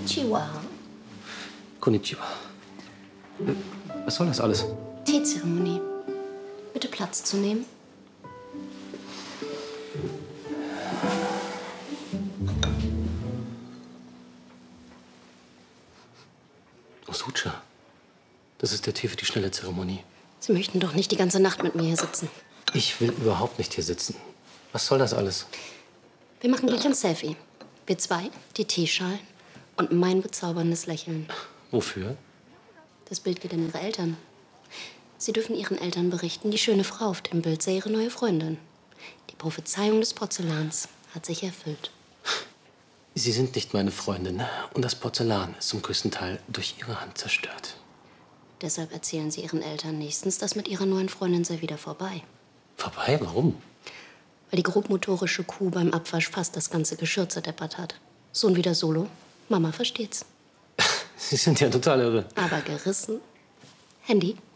Konnichiwa. Konnichiwa. Was soll das alles? Teezeremonie. Bitte Platz zu nehmen. Osucha. Das ist der Tee für die schnelle Zeremonie. Sie möchten doch nicht die ganze Nacht mit mir hier sitzen. Ich will überhaupt nicht hier sitzen. Was soll das alles? Wir machen gleich ein Selfie. Wir zwei, die Teeschalen und mein bezauberndes Lächeln. Wofür? Das Bild geht an Ihre Eltern. Sie dürfen Ihren Eltern berichten, die schöne Frau auf dem Bild sei Ihre neue Freundin. Die Prophezeiung des Porzellans hat sich erfüllt. Sie sind nicht meine Freundin. Und das Porzellan ist zum größten Teil durch Ihre Hand zerstört. Deshalb erzählen Sie Ihren Eltern nächstens, das mit Ihrer neuen Freundin sei wieder vorbei. Vorbei? Warum? Weil die grobmotorische Kuh beim Abwasch fast das ganze Geschirr zerdeppert hat. Sohn wieder solo. Mama versteht's. Sie sind ja total irre. Aber gerissen. Handy?